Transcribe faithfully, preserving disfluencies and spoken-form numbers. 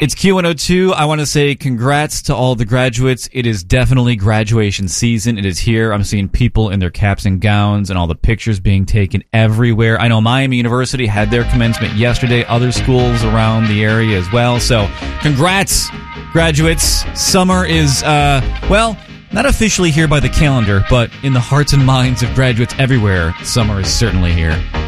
It's Q one oh two. I want to say congrats to all the graduates. It is definitely graduation season. It is here. I'm seeing people in their caps and gowns and all the pictures being taken everywhere. I know Miami University had their commencement yesterday. Other schools around the area as well. So congrats, graduates. Summer is, uh, well, not officially here by the calendar, but in the hearts and minds of graduates everywhere, summer is certainly here.